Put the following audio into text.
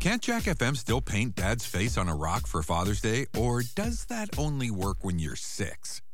Can't Jack FM still paint Dad's face on a rock for Father's Day, or does that only work when you're 6?